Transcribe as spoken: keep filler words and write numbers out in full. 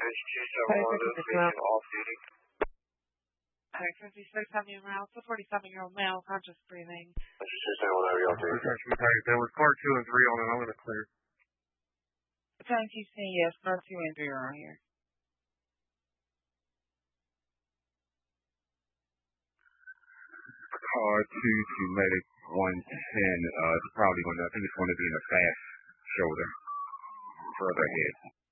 off duty. Alright, fifty-six, having him around, so forty-seven-year-old male, conscious breathing. Whatever y'all do. There was car two and three on it. I'm going to clear. Thank you, see, yes, car two and three are on here. Car two to medic one ten. Uh, it's probably going to, I think it's going to be in a fast shoulder further ahead.